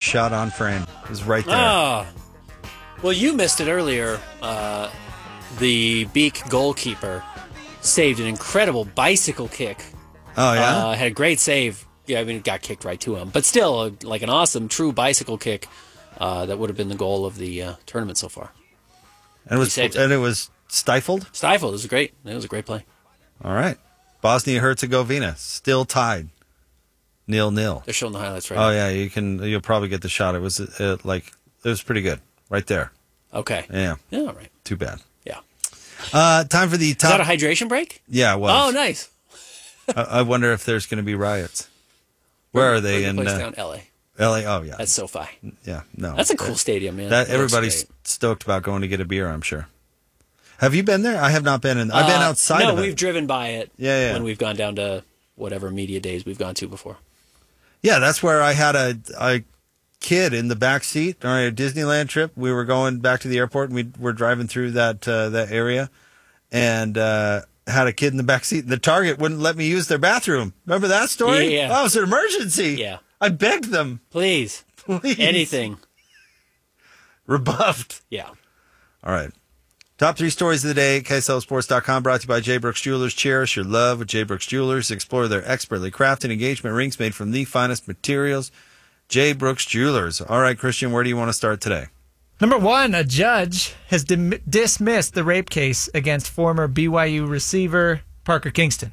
shot on frame. It was right there. Oh. Well, you missed it earlier. The Beak goalkeeper saved an incredible bicycle kick. Oh, yeah? Had a great save. Yeah, I mean, it got kicked right to him. But still, like an awesome, true bicycle kick that would have been the goal of the tournament so far. And it was stifled? Stifled. It was great. It was a great play. All right. Bosnia-Herzegovina still tied 0-0. They're showing the highlights right Oh, now. yeah, you'll probably get the shot. It was it was pretty good right there. Okay. Yeah. Yeah, all right. Too bad. Yeah. Time for the Is top. that a hydration break? Yeah, it was. Oh, nice. I wonder if there's going to be riots. Where are they in place down? L.A. L.A.? Oh, yeah. That's SoFi. Yeah, no. That's a cool stadium, man. Everybody's stoked about going to get a beer, I'm sure. Have you been there? I have not been in. I've been outside of it. No, we've driven by it. Yeah. When we've gone down to whatever media days we've gone to before. Yeah, that's where I had a kid in the back seat on a Disneyland trip. We were going back to the airport, and we were driving through that area, and had a kid in the back seat. The Target wouldn't let me use their bathroom. Remember that story? Yeah. Oh, it was an emergency. Yeah. I begged them. Please. Anything. Rebuffed. Yeah. All right. Top 3 stories of the day, KSLSports.com, brought to you by J. Brooks Jewelers. Cherish your love with J. Brooks Jewelers. Explore their expertly crafted engagement rings made from the finest materials. J. Brooks Jewelers. All right, Christian, where do you want to start today? Number 1, a judge has dismissed the rape case against former BYU receiver Parker Kingston.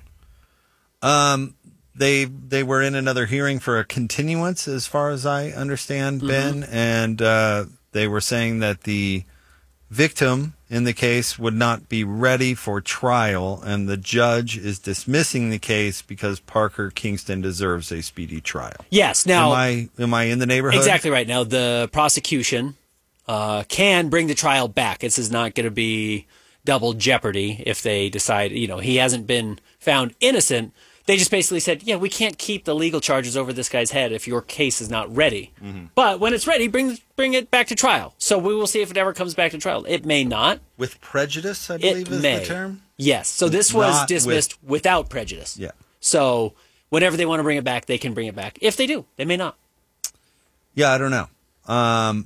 They were in another hearing for a continuance, as far as I understand, Ben, and they were saying that the victim in the case would not be ready for trial, and the judge is dismissing the case because Parker Kingston deserves a speedy trial. Yes. Now, am I in the neighborhood? Exactly right. Now, the prosecution can bring the trial back. This is not going to be double jeopardy if they decide, he hasn't been found innocent. They just basically said, yeah, we can't keep the legal charges over this guy's head if your case is not ready. Mm-hmm. But when it's ready, bring it back to trial. So we will see if it ever comes back to trial. It may not. With prejudice, I believe is the term? Yes. So this was dismissed without prejudice. Yeah. So whenever they want to bring it back, they can bring it back. If they do, they may not. Yeah, I don't know.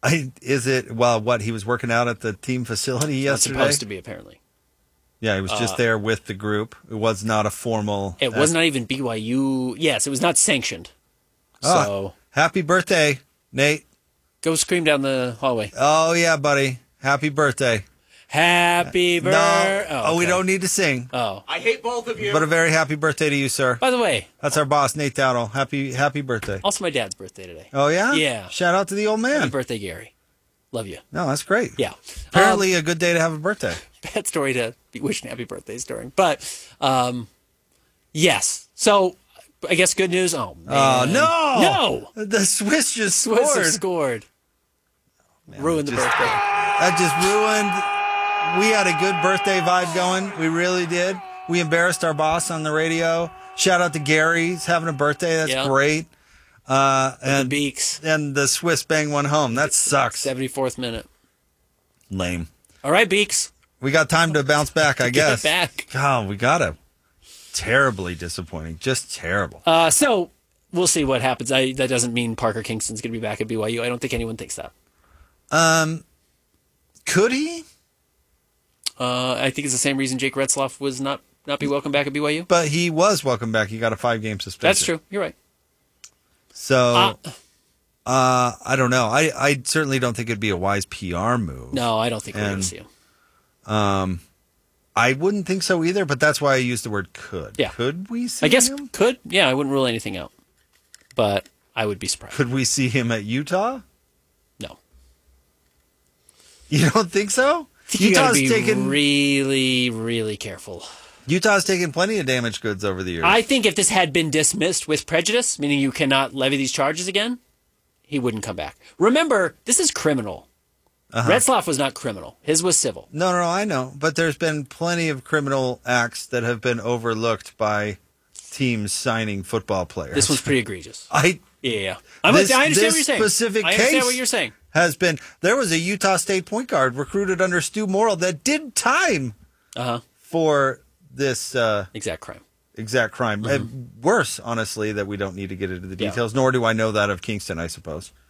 He was working out at the team facility yesterday? Not supposed to be, apparently. Yeah, he was just there with the group. It was not a formal... It was not even BYU. Yes, it was not sanctioned. So happy birthday, Nate. Go scream down the hallway. Oh, yeah, buddy. Happy birthday. Happy birthday. No. Oh, we don't need to sing. Oh. I hate both of you. But a very happy birthday to you, sir. By the way. That's our boss, Nate Dowdle. Happy birthday. Also my dad's birthday today. Oh, yeah? Yeah. Shout out to the old man. Happy birthday, Gary. Love you. No, that's great. Yeah. Apparently a good day to have a birthday. Bad story to be wishing happy birthdays during. But, yes. So, I guess good news. Oh, man. Oh, no! No! The Swiss just Swiss have scored. Man, ruined the birthday. That just ruined. We had a good birthday vibe going. We really did. We embarrassed our boss on the radio. Shout out to Gary. He's having a birthday. That's great. And the Beaks. And the Swiss bang one home. That sucks. 74th minute. Lame. All right, Beaks. We got time to bounce back, I guess. Get back. God, we got to. Terribly disappointing. Just terrible. So we'll see what happens. That doesn't mean Parker Kingston's going to be back at BYU. I don't think anyone thinks that. Could he? I think it's the same reason Jake Retzloff was not be welcome back at BYU. But he was welcome back. He got a 5-game suspension. That's true. You're right. So, I don't know. I certainly don't think it'd be a wise PR move. No, I don't think we're going to see him. I wouldn't think so either, but that's why I used the word could. Yeah. Could we see him? I guess could. Yeah, I wouldn't rule anything out. But I would be surprised. Could we see him at Utah? No. You don't think so? You got to be really, really careful. Utah's taken plenty of damaged goods over the years. I think if this had been dismissed with prejudice, meaning you cannot levy these charges again, he wouldn't come back. Remember, this is criminal. Retzloff was not criminal. His was civil. No, I know. But there's been plenty of criminal acts that have been overlooked by teams signing football players. This was pretty egregious. I understand what you're saying. Specific I understand what you're saying. There was a Utah State point guard recruited under Stu Morrill that did time for this exact crime. Worse, honestly, that we don't need to get into the details, nor do I know that of Kingston, I suppose.